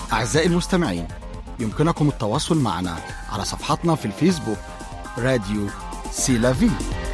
أعزائي المستمعين، يمكنكم التواصل معنا على صفحتنا في الفيسبوك راديو سيلافي.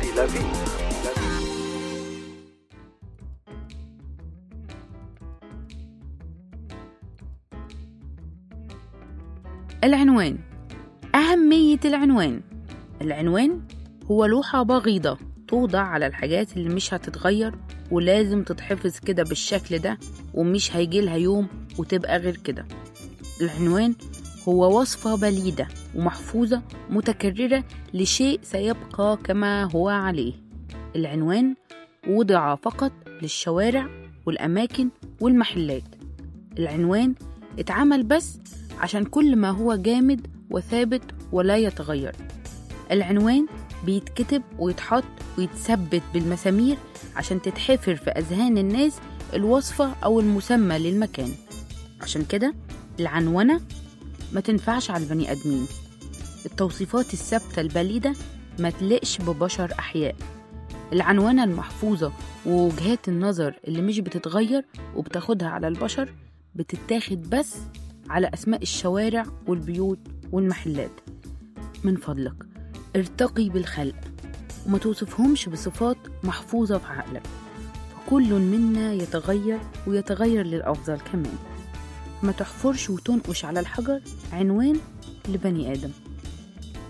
العنوان. أهمية العنوان هو لوحة بغيضة توضع على الحاجات اللي مش هتتغير ولازم تتحفظ كده بالشكل ده، ومش هيجيلها يوم وتبقى غير كده. العنوان هو وصفة بليدة ومحفوظة متكررة لشيء سيبقى كما هو عليه. العنوان وضع فقط للشوارع والأماكن والمحلات. العنوان اتعمل بس عشان كل ما هو جامد وثابت ولا يتغير. العنوان بيتكتب ويتحط ويتثبت بالمسامير عشان تتحفر في أذهان الناس الوصفة أو المسمى للمكان. عشان كده العنونة ما تنفعش على البني آدمين. التوصيفات الثابتة البليدة ما تلقش ببشر أحياء. العنونة المحفوظة ووجهات النظر اللي مش بتتغير وبتاخدها على البشر بتتاخد بس على أسماء الشوارع والبيوت والمحلات. من فضلك ارتقي بالخلق وما توصفهمش بصفات محفوظة في عقلك، فكل منا يتغير ويتغير للأفضل كمان. ما تحفرش وتنقش على الحجر عنوان لبني آدم.